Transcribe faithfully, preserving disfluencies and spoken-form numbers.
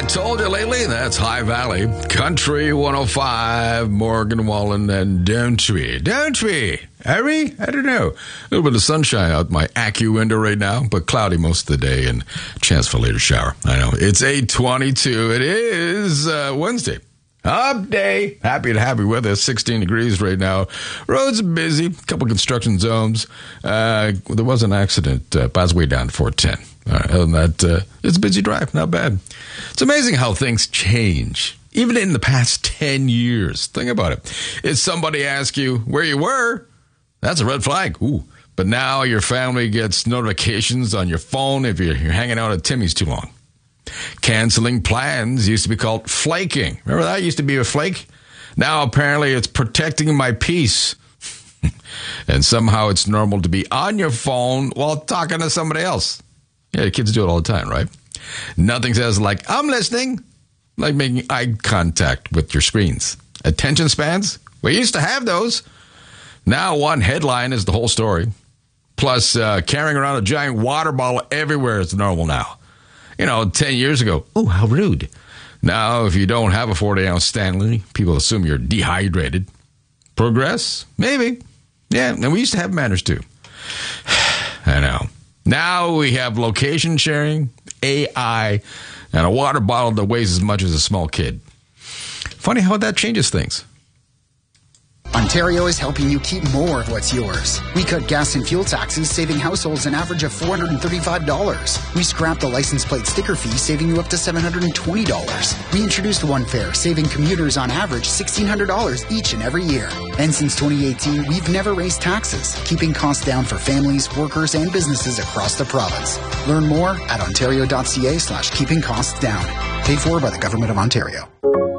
I told you lately, that's High Valley, Country one oh five, Morgan Wallen, and Downtree. Downtree, Harry? I don't know. A little bit of sunshine out my Accu window right now, but cloudy most of the day and chance for a later shower. I know. It's eight twenty-two. It is uh, Wednesday. Up day. Happy to have you with us. sixteen degrees right now. Roads are busy. A couple construction zones. Uh, there was an accident. Uh, by the way down to four ten. All right, other than that, uh, it's a busy drive. Not bad. It's amazing how things change, even in the past ten years. Think about it. If somebody asks you where you were, that's a red flag. Ooh. But now your family gets notifications on your phone if you're, you're hanging out at Timmy's too long. Canceling plans used to be called flaking. Remember that? Used to be a flake. Now apparently it's protecting my peace. And somehow it's normal to be on your phone while talking to somebody else. Yeah, kids do it all the time, right? Nothing says like, I'm listening, like making eye contact with your screens. Attention spans? We used to have those. Now one headline is the whole story. Plus, uh, carrying around a giant water bottle everywhere is normal now. You know, ten years ago, oh, how rude. Now, if you don't have a forty-ounce Stanley, people assume you're dehydrated. Progress? Maybe. Yeah, and we used to have manners, too. I know. Now we have location sharing, A I, and a water bottle that weighs as much as a small kid. Funny how that changes things. Ontario is helping you keep more of what's yours. We cut gas and fuel taxes, saving households an average of four hundred thirty-five dollars. We scrapped the license plate sticker fee, saving you up to seven hundred twenty dollars. We introduced One Fare, saving commuters on average sixteen hundred dollars each and every year. And since twenty eighteen, we've never raised taxes, keeping costs down for families, workers, and businesses across the province. Learn more at ontario.ca slash keeping costs down. Paid for by the Government of Ontario.